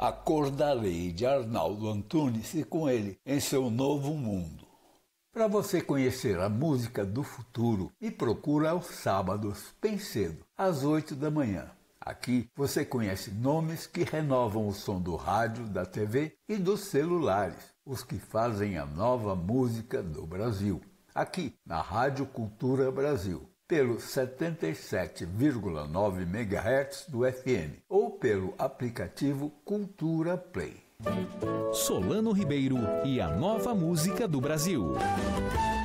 Acordarei, de Arnaldo Antunes, e com ele Em Seu Novo Mundo. Para você conhecer a música do futuro, me procura aos sábados, bem cedo, às 8 da manhã. Aqui você conhece nomes que renovam o som do rádio, da TV e dos celulares, os que fazem a nova música do Brasil. Aqui na Rádio Cultura Brasil, pelo 77,9 MHz do FM ou pelo aplicativo Cultura Play. Solano Ribeiro e a nova música do Brasil.